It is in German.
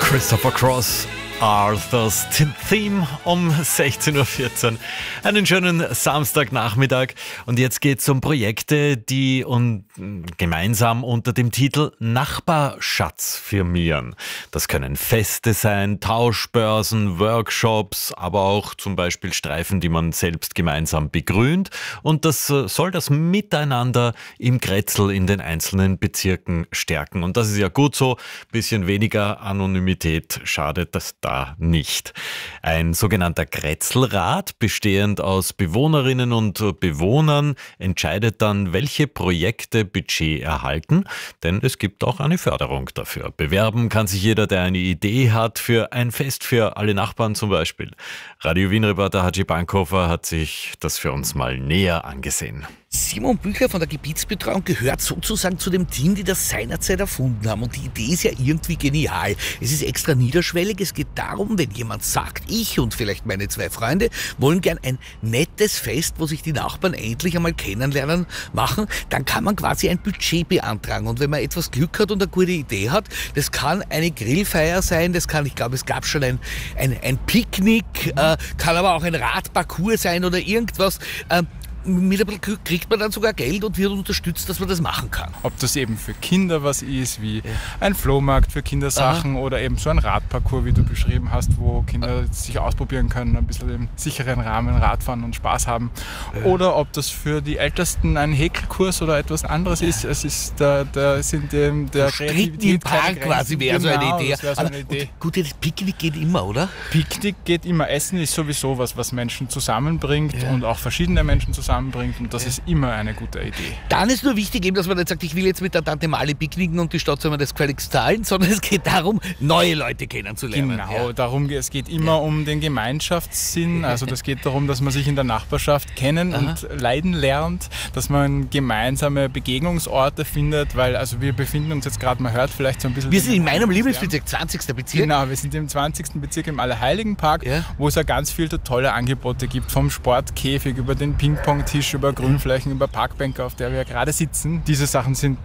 Christopher Cross, Arthur's Theme um 16.14 Uhr. Einen schönen Samstagnachmittag. Und jetzt geht es um Projekte, die gemeinsam unter dem Titel Nachbarschatz firmieren. Das können Feste sein, Tauschbörsen, Workshops, aber auch zum Beispiel Streifen, die man selbst gemeinsam begrünt. Und das soll das Miteinander im Kretzel in den einzelnen Bezirken stärken. Und das ist ja gut so. Bisschen weniger Anonymität schadet das da nicht. Ein sogenannter Kretzelrat, bestehend aus Bewohnerinnen und Bewohnern, entscheidet dann, welche Projekte Budget erhalten, denn es gibt auch eine Förderung dafür. Bewerben kann sich jeder, der eine Idee hat, für ein Fest für alle Nachbarn zum Beispiel. Radio Wien-Reporter Haji Bankhofer hat sich das für uns mal näher angesehen. Simon Büchler von der Gebietsbetreuung gehört sozusagen zu dem Team, die das seinerzeit erfunden haben. Und die Idee ist ja irgendwie genial. Es ist extra niederschwellig. Es geht darum, wenn jemand sagt, ich und vielleicht meine 2 Freunde wollen gern ein nettes Fest, wo sich die Nachbarn endlich einmal kennenlernen, machen, dann kann man quasi ein Budget beantragen. Und wenn man etwas Glück hat und eine gute Idee hat, das kann eine Grillfeier sein, das kann, ich glaube, es gab schon ein Picknick, kann aber auch ein Radparcours sein oder irgendwas. Mit ein bisschen Glück kriegt man dann sogar Geld und wird unterstützt, dass man das machen kann. Ob das eben für Kinder was ist, wie ein Flohmarkt für Kindersachen oder eben so ein Radparcours, wie du beschrieben hast, wo Kinder sich ausprobieren können, ein bisschen im sicheren Rahmen Radfahren und Spaß haben. Oder ob das für die Ältesten ein Häkelkurs oder etwas anderes ist. Es ist der Stricken im Park quasi wäre so eine Idee. Das wäre so eine Idee. Gut, das Picknick geht immer, oder? Picknick geht immer. Essen ist sowieso was Menschen zusammenbringt und auch verschiedene Menschen zusammenbringt, und das ist immer eine gute Idee. Dann ist nur wichtig eben, dass man nicht sagt, ich will jetzt mit der Tante Mali picknicken und die Stadt soll mir das gefälligst zahlen, sondern es geht darum, neue Leute kennenzulernen. Genau, es geht immer um den Gemeinschaftssinn, also das geht darum, dass man sich in der Nachbarschaft kennen und leiden lernt, dass man gemeinsame Begegnungsorte findet, weil also wir befinden uns jetzt gerade, man hört vielleicht so ein bisschen... Wir sind in meinem Lieblingsbezirk, 20. Bezirk. Genau, wir sind im 20. Bezirk im Allerheiligenpark, wo es ja ganz viele tolle Angebote gibt, vom Sportkäfig über den Ping-Pong-Tisch, über Grünflächen, über Parkbänke, auf der wir gerade sitzen. Diese Sachen sind